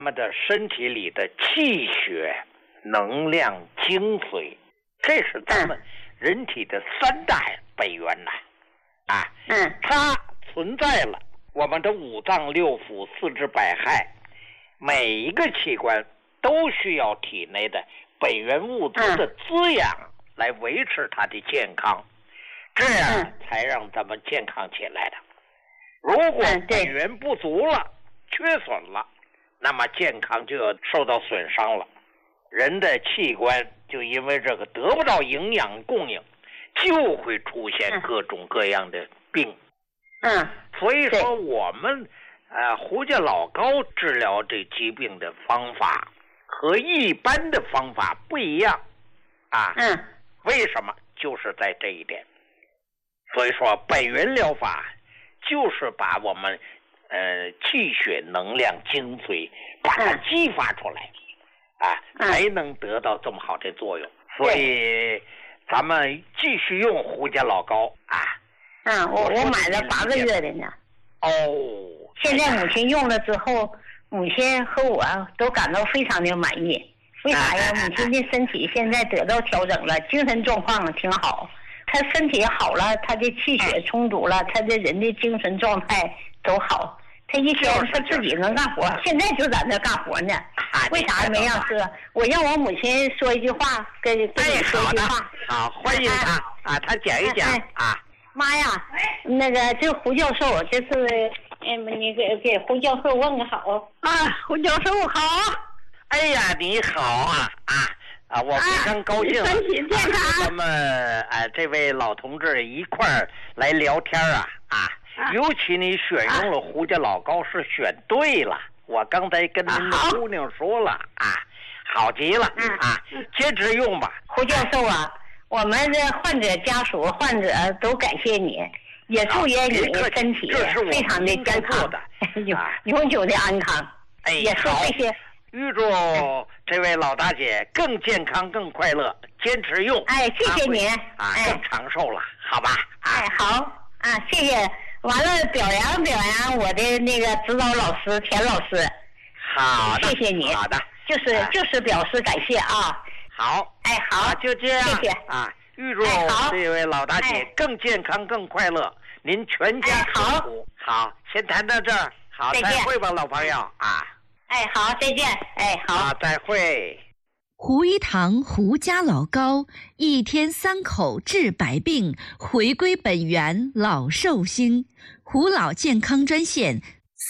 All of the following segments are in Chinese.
我们的身体里的气血、能量、精髓，这是咱们人体的三大本源呐。它存在了，我们的五脏六腑、四肢百骸，每一个器官都需要体内的本源物质的滋养来维持它的健康，这样才让咱们健康起来的。如果本源不足了，缺损了，那么健康就要受到损伤了。人的器官就因为这个得不到营养供应，就会出现各种各样的病。所以说我们胡家老高治疗这疾病的方法和一般的方法不一样为什么？就是在这一点。所以说本源疗法就是把我们气血、能量、精髓把它激发出来才能得到这么好的作用。所以咱们继续用胡家老高我买了8个月的呢。现在母亲用了之后，母亲和我都感到非常的满意。为啥呀？母亲的身体现在得到调整了，精神状况挺好。她身体好了，她的气血充足了，她的人的精神状态都好。她一天她自己能干活，现在就在那干活呢。为啥没让说？我让我母亲说一句话，跟你说一句话。 好，欢迎她她讲一讲妈呀，那个这胡教授，这是你给胡教授问个好胡教授好。 哎呀，你好我非常高兴身体健康。 咱们这位老同志一块儿来聊天尤其你选用了胡家老高是选对了，我刚才跟您的姑娘说了好极了坚持用吧。 胡教授我们的患者家属、患者都感谢你，也祝愿你身体非常的健康，永久的安康。也是这些。 预祝这位老大姐更健康、更快乐，坚持用。 谢谢您更长寿了，好吧？ 好谢谢。完了，表扬我的那个指导老师田老师。 好的， 谢谢你。 好的， 就是表示感谢好。 好， 就这样。 谢谢预祝这位老大姐更健康、更快乐，您全家幸福。好，先谈到这儿。好，再会吧，老朋友好，再见。好， 再会。 胡一堂胡家老高，一天3口治百病，回归本源老寿星。胡老健康专线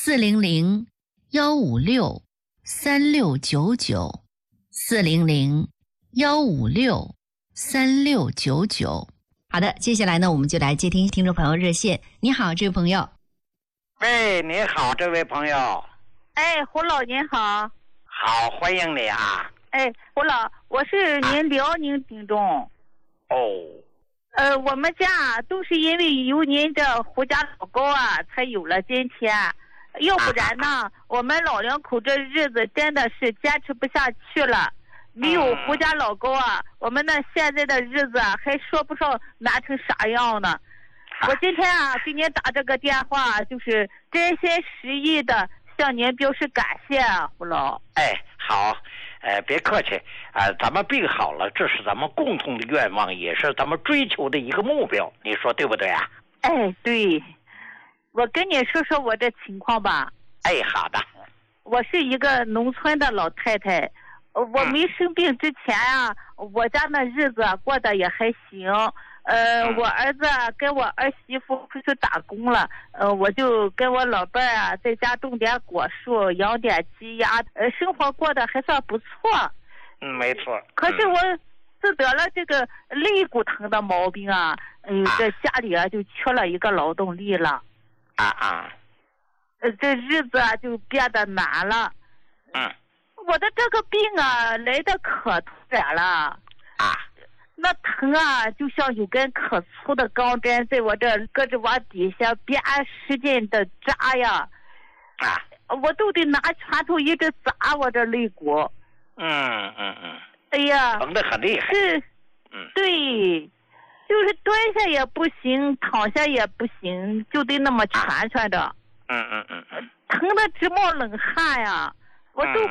400-156-3699，400-156-3699。好的，接下来呢，我们就来接听听众朋友热线。你好，这位朋友。 你好，这位朋友。 胡老您好。 好，欢迎你胡老，我是您辽宁听众。我们家都是因为有您的胡家老高才有了今天，要不然呢，我们老两口这日子真的是坚持不下去了。没有胡家老高我们那现在的日子还说不上难成啥样呢。我今天给您打这个电话，就是真心实意的向您表示感谢胡老。 好，别客气咱们病好了，这是咱们共同的愿望，也是咱们追求的一个目标，你说对不对对。我跟你说说我这情况吧。 好的。 我是一个农村的老太太，我没生病之前我家那日子过得也还行。我儿子跟我儿媳妇出去打工了，我就跟我老伴儿在家种点果树，养点鸡鸭，生活过得还算不错。 没错。 可是我自得了这个肋骨疼的毛病这家里就缺了一个劳动力了。这日子就变得难了。我的这个病来得可突然了。那疼就像有根可粗的钢针在我这胳肢窝底下边使劲的扎呀。我都得拿拳头一直砸我这肋骨。哎呀， 疼得很厉害。 对，就是蹲下也不行，躺下也不行，就得那么蜷着。疼得直冒冷汗呀。 我都